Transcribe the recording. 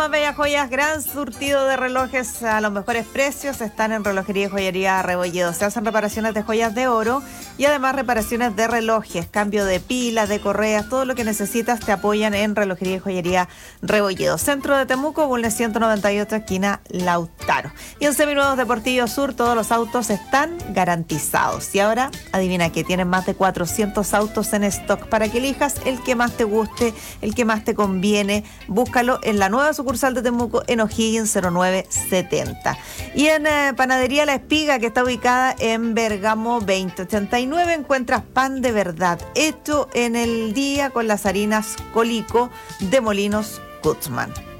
más bellas joyas, gran surtido de relojes a los mejores precios están en Relojería y Joyería Rebolledo. Se hacen reparaciones de joyas de oro y además reparaciones de relojes, cambio de pilas, de correas, todo lo que necesitas te apoyan en Relojería y Joyería Rebolledo. Centro de Temuco, Bulnes 198, esquina Lautaro. Y en Seminuevos de Portillo Sur todos los autos están garantizados. Y ahora, adivina que tienen más de 400 autos en stock para que elijas el que más te guste, el que más te conviene. Búscalo en la nueva sucursal de Temuco en O'Higgins 0970. Y en Panadería La Espiga, que está ubicada en Bergamo 2089, encuentras pan de verdad, hecho en el día con las harinas Colico de Molinos Gutzman.